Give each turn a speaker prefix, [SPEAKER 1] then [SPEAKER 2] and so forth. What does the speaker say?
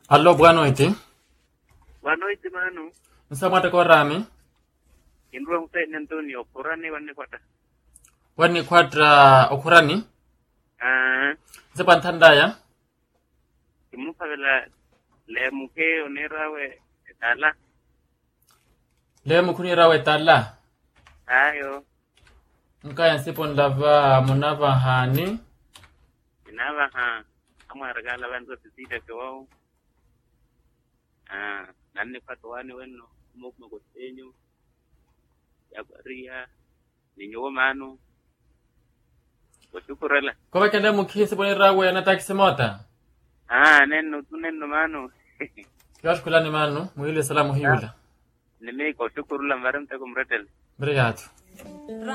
[SPEAKER 1] Allo buano iti?
[SPEAKER 2] Buano iti mano.
[SPEAKER 1] Nsamata ko rami?
[SPEAKER 2] Indro mte Antonio okurani
[SPEAKER 1] Wanni quadra okurani? Zapantandaya?
[SPEAKER 2] Imuka vela le muke onirawe etala.
[SPEAKER 1] Le mukuni rawe tala?
[SPEAKER 2] Ayo.
[SPEAKER 1] Nkaya sipon lava munava hani?
[SPEAKER 2] Inava ha. Ama regala wanzo tisita kwa. Nanni patwani wenno mukma kotenyo. Yabaria ninyo mano. Kuchukurela.
[SPEAKER 1] Kwa kende mukhi sipon rawe na takisimota?
[SPEAKER 2] Nenno mano.
[SPEAKER 1] Yosh kulani manu, muhile salamu hiula.
[SPEAKER 2] Nime ko shukurula maram ta kumretel.
[SPEAKER 1] Obrigado.